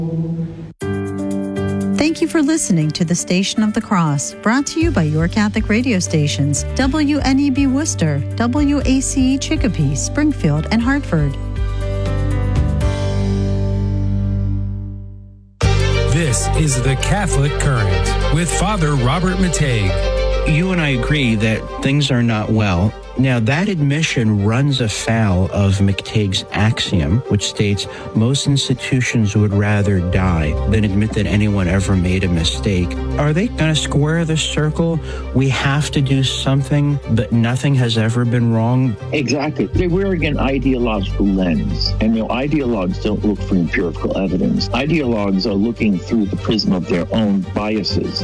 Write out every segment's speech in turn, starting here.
Thank you for listening to the Station of the Cross, brought to you by your Catholic radio stations, WNEB Worcester, WACE Chicopee, Springfield, and Hartford. This is the Catholic Current with Father Robert Matei. You and I agree that things are not well. Now, that admission runs afoul of McTague's axiom, which states most institutions would rather die than admit that anyone ever made a mistake. Are they going to square the circle? We have to do something, but nothing has ever been wrong? Exactly. They're wearing an ideological lens. And, ideologues don't look for empirical evidence. Ideologues are looking through the prism of their own biases.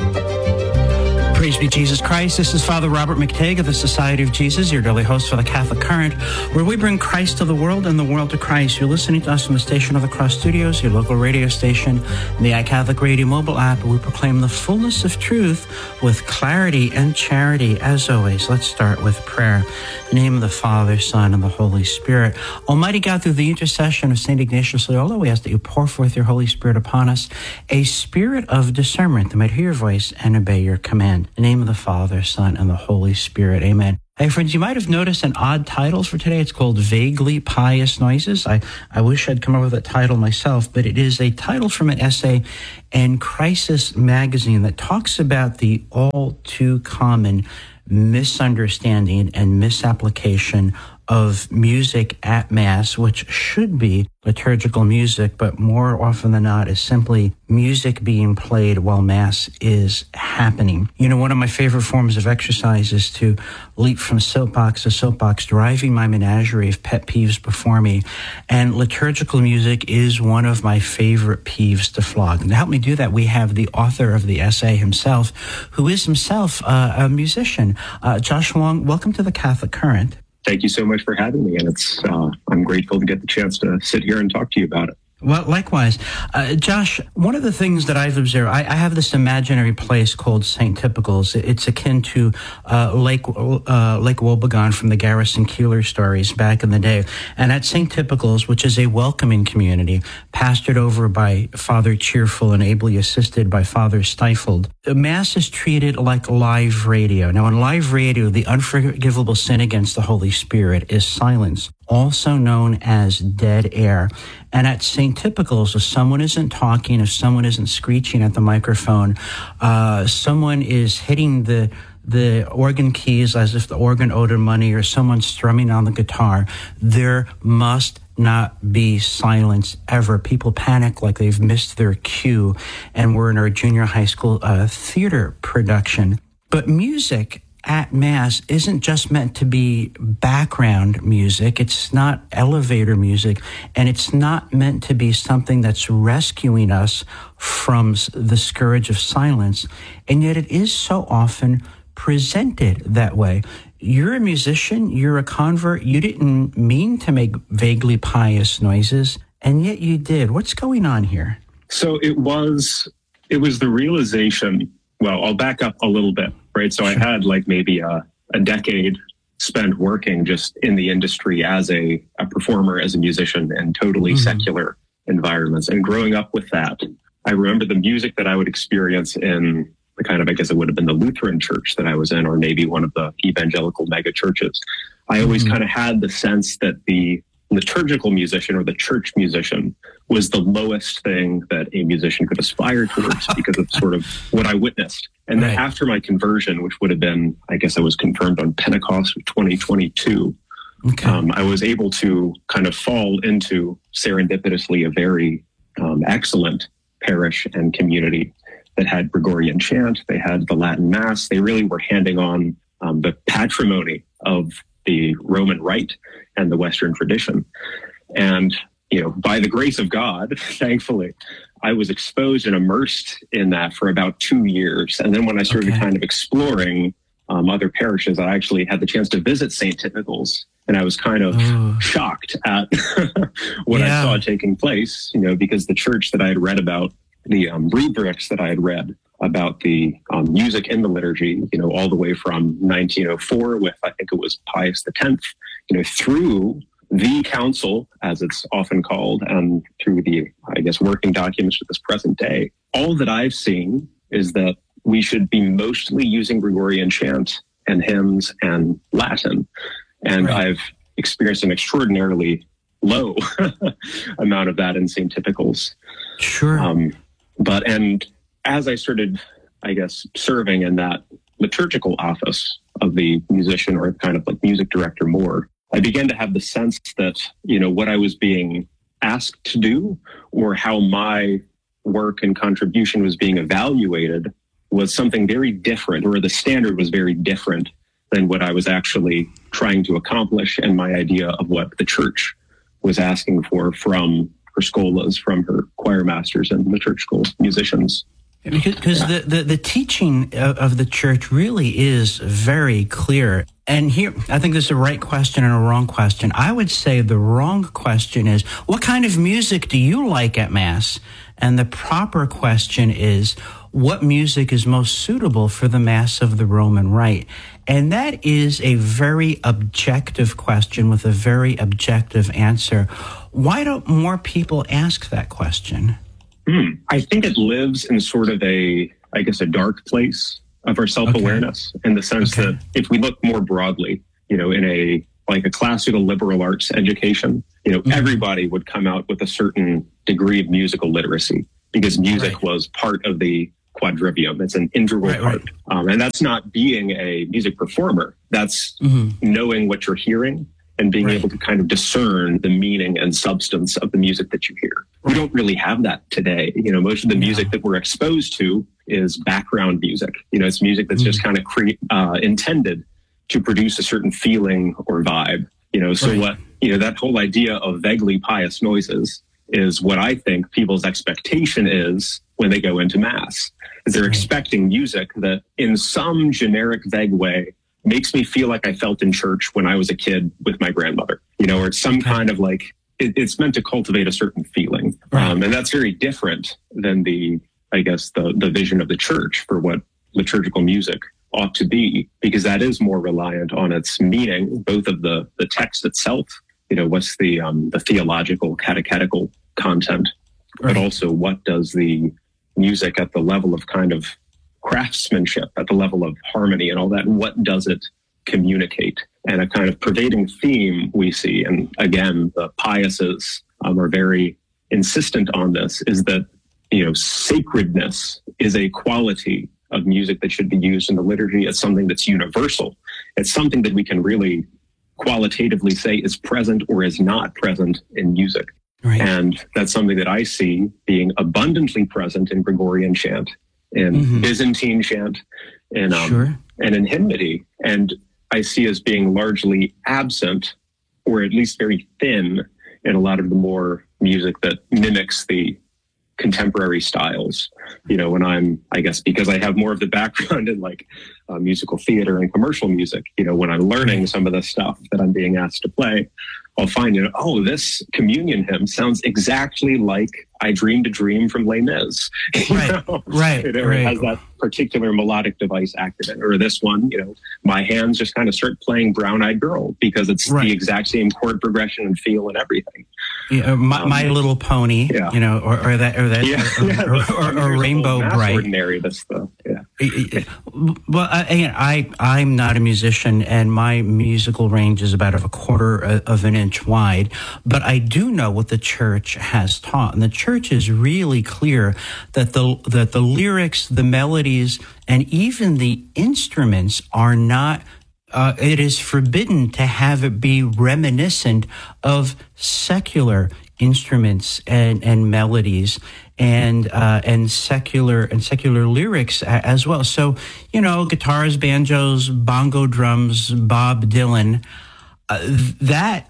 Praise be Jesus Christ. This is Father Robert McTague of the Society of Jesus, your daily host for the Catholic Current, where we bring Christ to the world and the world to Christ. You're listening to us from the Station of the Cross Studios, your local radio station, the iCatholic Radio mobile app, where we proclaim the fullness of truth with clarity and charity. As always, let's start with prayer. In the name of the Father, Son, and the Holy Spirit. Almighty God, through the intercession of St. Ignatius Loyola, we ask that you pour forth your Holy Spirit upon us, a spirit of discernment that might hear your voice and obey your command. In the name of the Father, Son, and the Holy Spirit. Amen. Hey, friends, you might have noticed an odd title for today. It's called Vaguely Pious Noises. I wish I'd come up with that title myself, but it is a title from an essay in Crisis magazine that talks about the all too common misunderstanding and misapplication of music at Mass, which should be liturgical music, but more often than not is simply music being played while Mass is happening. One of my favorite forms of exercise is to leap from soapbox to soapbox, driving my menagerie of pet peeves before me. And liturgical music is one of my favorite peeves to flog. And to help me do that, we have the author of the essay himself, who is himself a musician. Josh Long, welcome to the Catholic Current. Thank you so much for having me, and I'm grateful to get the chance to sit here and talk to you about it. Well, likewise. Josh, one of the things that I've observed, I have this imaginary place called St. Typicals. It's akin to Lake Wobegon from the Garrison Keillor stories back in the day. And at St. Typicals, which is a welcoming community, pastored over by Father Cheerful and ably assisted by Father Stifled, Mass is treated like live radio. Now, in live radio, the unforgivable sin against the Holy Spirit is silence, also known as dead air. And at St. Typicals, if someone isn't talking, if someone isn't screeching at the microphone, someone is hitting the organ keys as if the organ owed her money, or someone strumming on the guitar, there must not be silence ever. People panic like they've missed their cue, and we're in our junior high school theater production. But music at Mass isn't just meant to be background music. It's not elevator music, and it's not meant to be something that's rescuing us from the scourge of silence. And yet it is so often presented that way. You're a musician, you're a convert, you didn't mean to make vaguely pious noises, and yet you did. What's going on here? So it was the realization, well, I'll back up a little bit, right? So I had maybe a decade spent working just in the industry as a performer, as a musician, in totally secular environments. And growing up with that, I remember the music that I would experience in the kind of, I guess it would have been the Lutheran church that I was in, or maybe one of the evangelical mega churches. I always kind of had the sense that the liturgical musician or the church musician was the lowest thing that a musician could aspire towards because of sort of what I witnessed. And then after my conversion, which would have been, I guess I was confirmed on Pentecost of 2022, I was able to kind of fall into serendipitously a very excellent parish and community that had Gregorian chant. They had the Latin Mass. They really were handing on the patrimony of the Roman Rite and the Western tradition. And, by the grace of God, thankfully, I was exposed and immersed in that for about 2 years. And then when I started kind of exploring other parishes, I actually had the chance to visit St. Typicals. And I was kind of shocked at what I saw taking place, because the church that I had read about, the rubrics that I had read about the music in the liturgy, all the way from 1904 with, I think it was Pius X, through the council, as it's often called, and through the, I guess, working documents to this present day, all that I've seen is that we should be mostly using Gregorian chant and hymns and Latin. And Right. I've experienced an extraordinarily low amount of that in St. Typicals. Sure. And as I started, I guess, serving in that liturgical office of the musician, or kind of like music director more, I began to have the sense that, what I was being asked to do, or how my work and contribution was being evaluated, was something very different, or the standard was very different than what I was actually trying to accomplish, and my idea of what the church was asking for from her scholas, from her choir masters and liturgical musicians. Because the teaching of the church really is very clear. And here, I think there's a right question and a wrong question. I would say the wrong question is, what kind of music do you like at Mass? And the proper question is, what music is most suitable for the Mass of the Roman Rite? And that is a very objective question with a very objective answer. Why don't more people ask that question? I think it lives in sort of a dark place of our self-awareness, in the sense that if we look more broadly, in a classical liberal arts education, everybody would come out with a certain degree of musical literacy, because music was part of the quadrivium. It's an integral part. And that's not being a music performer. That's knowing what you're hearing and being able to kind of discern the meaning and substance of the music that you hear. We don't really have that today. Most of the music that we're exposed to is background music. It's music that's just kind of intended to produce a certain feeling or vibe. That whole idea of vaguely pious noises is what I think people's expectation is when they go into Mass. Is they're expecting music that in some generic, vague way makes me feel like I felt in church when I was a kid with my grandmother, or it's some kind of it's meant to cultivate a certain feeling. And that's very different than the vision of the church for what liturgical music ought to be, because that is more reliant on its meaning, both of the text itself, what's the theological, catechetical content, but also what does the music at the level of kind of craftsmanship, at the level of harmony and all that, what does it communicate? And a kind of pervading theme we see, and again, the piouses are very insistent on this, is that, sacredness is a quality of music that should be used in the liturgy. It's something that's universal. It's something that we can really qualitatively say is present or is not present in music. And that's something that I see being abundantly present in Gregorian chant, in Byzantine chant, and in hymnody. And I see as being largely absent, or at least very thin, in a lot of the more music that mimics the contemporary styles. When I'm, because I have more of the background in musical theater and commercial music, when I'm learning some of the stuff that I'm being asked to play, I'll find, this communion hymn sounds exactly like I Dreamed a Dream from Les Mis. It has that particular melodic device acted in. Or this one, my hands just kind of start playing Brown Eyed Girl, because it's the exact same chord progression and feel and everything. My Little Pony, or Rainbow Bright. Ordinary, that's the, Well, I'm not a musician, and my musical range is about a quarter of an inch wide, but I do know what the church has taught, and the church is really clear that the lyrics, the melodies, and even the instruments are not. It is forbidden to have it be reminiscent of secular instruments and melodies and secular lyrics as well. So, guitars, banjos, bongo drums, Bob Dylan, that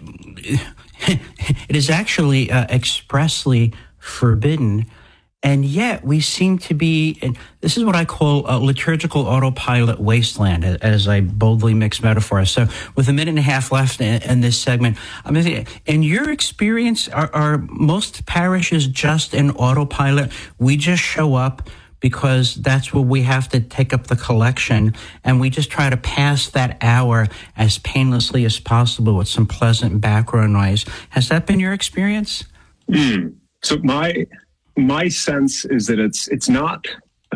it is actually expressly forbidden. And yet we seem to be, and this is what I call a liturgical autopilot wasteland, as I boldly mix metaphors. So with a minute and a half left in this segment, I'm going to say, in your experience, are most parishes just in autopilot? We just show up, because that's where we have to take up the collection, and we just try to pass that hour as painlessly as possible with some pleasant background noise. Has that been your experience? So my sense is that it's not.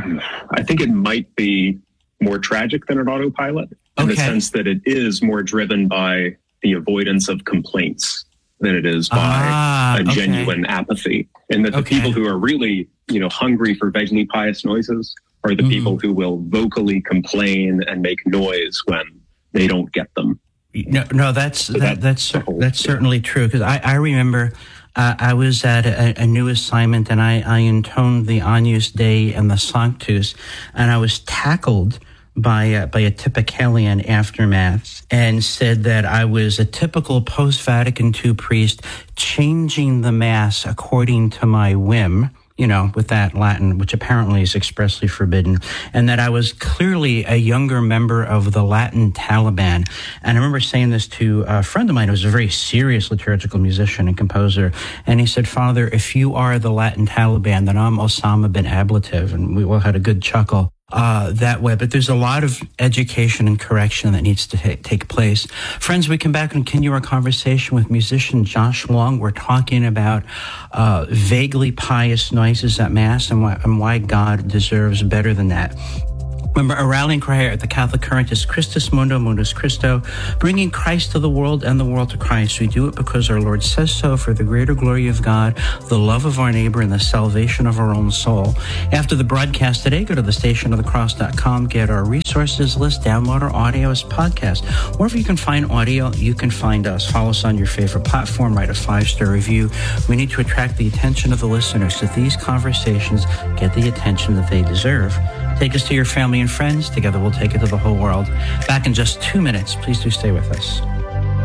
I think it might be more tragic than an autopilot in the sense that it is more driven by the avoidance of complaints than it is by a genuine apathy. And that the people who are really, hungry for vaguely pious noises are the people who will vocally complain and make noise when they don't get them. No, that's certainly true. Because I remember I was at a new assignment, and I intoned the Agnus Dei and the Sanctus, and I was tackled by a Typicalian after Mass, and said that I was a typical post-Vatican II priest changing the Mass according to my whim, with that Latin, which apparently is expressly forbidden, and that I was clearly a younger member of the Latin Taliban. And I remember saying this to a friend of mine who was a very serious liturgical musician and composer, and he said, "Father, if you are the Latin Taliban, then I'm Osama bin Ablative," and we all had a good chuckle that way. But there's a lot of education and correction that needs to take place. Friends, we come back and continue our conversation with musician Josh Long. We're talking about vaguely pious noises at Mass and why God deserves better than that. Remember, our rallying cry at the Catholic Current is Christus Mundo, Mundus Christo, bringing Christ to the world and the world to Christ. We do it because our Lord says so, for the greater glory of God, the love of our neighbor, and the salvation of our own soul. After the broadcast today, go to thestationofthecross.com, get our resources list, download our audio as podcast. Wherever you can find audio, you can find us. Follow us on your favorite platform, write a 5-star review. We need to attract the attention of the listeners so these conversations get the attention that they deserve. Take us to your family and friends. Together we'll take it to the whole world. Back in just 2 minutes. Please do stay with us.